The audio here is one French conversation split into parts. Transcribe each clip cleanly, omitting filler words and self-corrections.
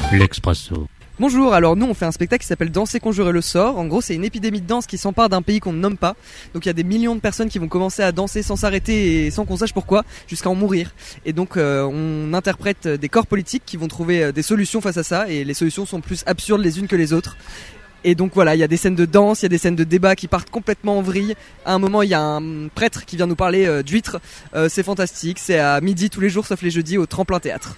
L'Expresso. Bonjour, alors nous on fait un spectacle qui s'appelle Danser, conjurer le sort. En gros c'est une épidémie de danse qui s'empare d'un pays qu'on ne nomme pas. Donc il y a des millions de personnes qui vont commencer à danser sans s'arrêter et sans qu'on sache pourquoi, jusqu'à en mourir. Et donc on interprète des corps politiques qui vont trouver des solutions face à ça, et les solutions sont plus absurdes les unes que les autres. Et donc voilà, il y a des scènes de danse, il y a des scènes de débat qui partent complètement en vrille. À un moment, il y a un prêtre qui vient nous parler d'huîtres. C'est fantastique, c'est à midi tous les jours sauf les jeudis au Tremplin Théâtre.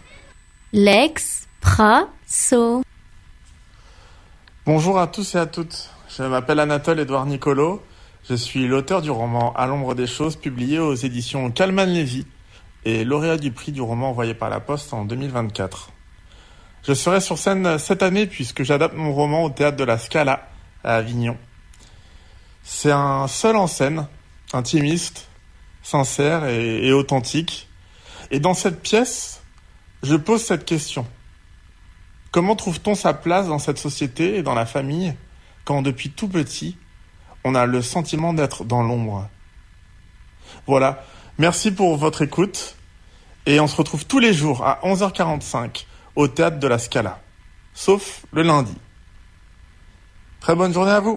L'Expresso. Bonjour à tous et à toutes, je m'appelle Anatole-Édouard Nicolo, je suis l'auteur du roman À l'ombre des choses, publié aux éditions Calman-Lévy et lauréat du prix du roman envoyé par la Poste en 2024. Je serai sur scène cette année puisque j'adapte mon roman au théâtre de la Scala à Avignon. C'est un seul en scène, intimiste, sincère et authentique. Et dans cette pièce, je pose cette question. Comment trouve-t-on sa place dans cette société et dans la famille quand depuis tout petit, on a le sentiment d'être dans l'ombre ? Voilà, merci pour votre écoute et on se retrouve tous les jours à 11h45 au théâtre de la Scala, sauf le lundi. Très bonne journée à vous.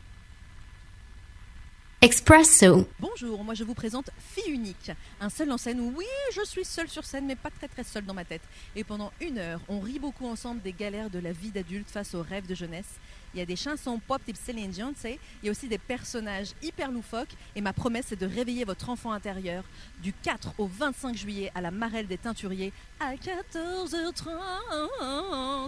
Expresso. Bonjour, moi je vous présente Fille Unique, un seul en scène où oui, je suis seule sur scène, mais pas très seule dans ma tête. Et pendant 1 heure, on rit beaucoup ensemble des galères de la vie d'adulte face aux rêves de jeunesse. Il y a des chansons pop type Céline Dion, tu sais. Il y a aussi des personnages hyper loufoques. Et ma promesse, c'est de réveiller votre enfant intérieur du 4 au 25 juillet à la Marelle des Teinturiers à 14h30.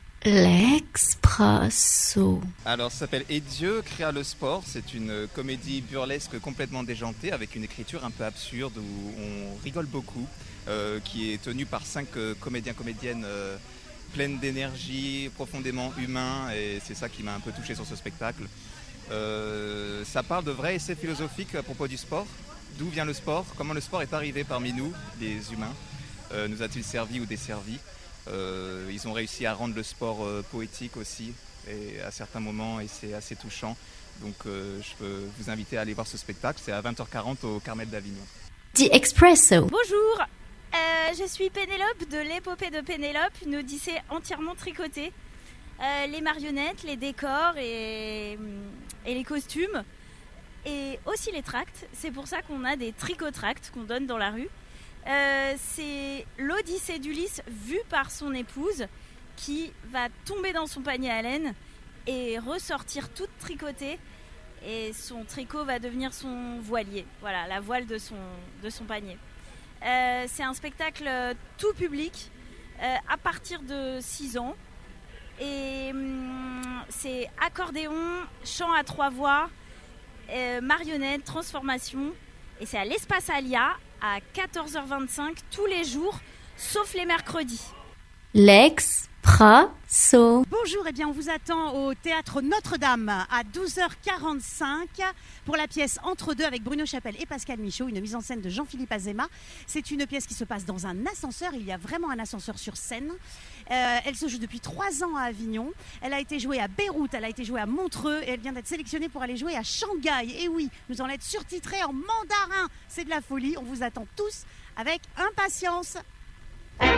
L'Expresso. Alors, ça s'appelle Et Dieu créa le sport. C'est une comédie burlesque complètement déjantée avec une écriture un peu absurde où on rigole beaucoup, qui est tenue par 5 comédiens-comédiennes pleines d'énergie, profondément humains, et c'est ça qui m'a un peu touché sur ce spectacle. Ça parle de vrais essais philosophiques à propos du sport. D'où vient le sport ? Comment le sport est arrivé parmi nous, les humains ? Nous a-t-il servi ou desservi ? Ils ont réussi à rendre le sport poétique aussi, et à certains moments, et c'est assez touchant. Donc je peux vous inviter à aller voir ce spectacle. C'est à 20h40 au Carmel d'Avignon. The Expresso. Bonjour, je suis Pénélope de l'épopée de Pénélope, une odyssée entièrement tricotée. Les marionnettes, les décors et les costumes, et aussi les tracts. C'est pour ça qu'on a des tricotracts qu'on donne dans la rue. C'est l'odyssée d'Ulysse vue par son épouse qui va tomber dans son panier à laine et ressortir toute tricotée, et son tricot va devenir son voilier, voilà, la voile de son panier. C'est un spectacle tout public à partir de 6 ans, et c'est accordéon, chant à 3 voix, marionnette, transformation, et c'est à l'Espace Alia à 14h25 tous les jours, sauf les mercredis. L'Expresso. Bonjour, eh bien on vous attend au Théâtre Notre-Dame à 12h45 pour la pièce Entre deux avec Bruno Chapelle et Pascal Michaud, une mise en scène de Jean-Philippe Azéma. C'est une pièce qui se passe dans un ascenseur, il y a vraiment un ascenseur sur scène. Elle se joue depuis 3 ans à Avignon, elle a été jouée à Beyrouth, elle a été jouée à Montreux et elle vient d'être sélectionnée pour aller jouer à Shanghai. Et oui, nous allons être surtitrés en mandarin, c'est de la folie, on vous attend tous avec impatience.